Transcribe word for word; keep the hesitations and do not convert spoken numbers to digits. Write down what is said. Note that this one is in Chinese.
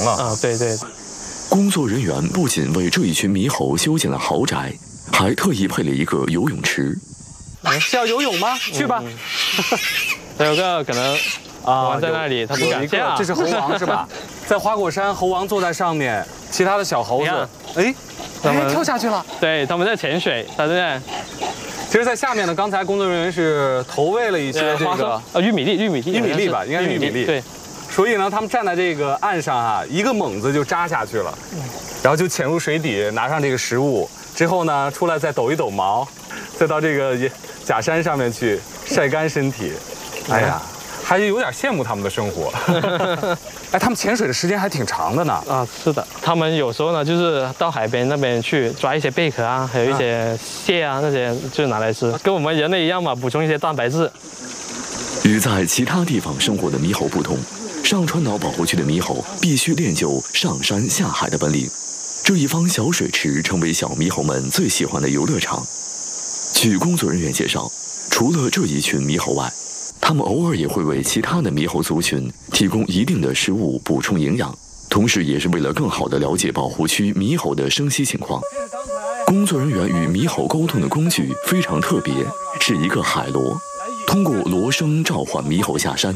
了啊，对对。 工作人员不仅为这一群猕猴修建了豪宅，还特意配了一个游泳池。 是要游泳吗？去吧。 还有个可能啊，玩在那里，他不敢下。 这是猴王是吧？在花果山，猴王坐在上面，其他的小猴子，哎，哎，跳下去了。 对，他们在潜水，他在。 其实，在下面呢，刚才工作人员是投喂了一些这个呃玉米粒，玉米粒， 玉米粒吧，应该是玉米粒。 对。 所以呢，他们站在这个岸上啊，一个猛子就扎下去了，然后就潜入水底，拿上这个食物，之后呢，出来再抖一抖毛，再到这个假山上面去晒干身体。哎呀，还有点羡慕他们的生活。哎，他们潜水的时间还挺长的呢。 啊，是的，他们有时候呢，就是到海边那边去抓一些贝壳啊，还有一些蟹啊，那些就拿来吃，跟我们人类一样嘛，补充一些蛋白质。 与在其他地方生活的猕猴不同，上川岛保护区的猕猴必须练就上山下海的本领。这一方小水池成为小猕猴们最喜欢的游乐场。据工作人员介绍，除了这一群猕猴外，他们偶尔也会为其他的猕猴族群提供一定的食物补充营养，同时也是为了更好地了解保护区猕猴的生息情况。工作人员与猕猴沟通的工具非常特别，是一个海螺，通过螺声召唤猕猴下山。